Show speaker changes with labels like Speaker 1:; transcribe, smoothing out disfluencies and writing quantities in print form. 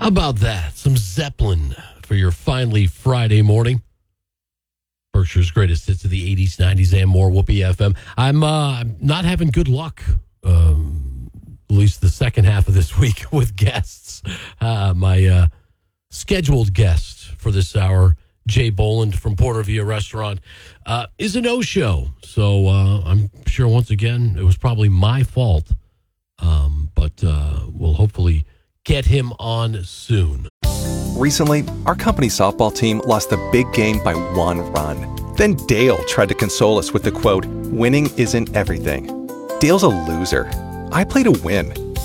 Speaker 1: How about that? Some Zeppelin for your finally Friday morning. Berkshire's greatest hits of the 80s, 90s, and more. Whoopee FM. I'm not having good luck, at least the second half of this week, with guests. My scheduled guest for this hour, Jay Boland from Porter Via Restaurant, is a no-show. So I'm sure, once again, it was probably my fault. But we'll hopefully get him on soon.
Speaker 2: Recently, our company softball team lost the big game by 1 run. Then Dale tried to console us with the quote, "Winning isn't everything." Dale's a loser. I play to win.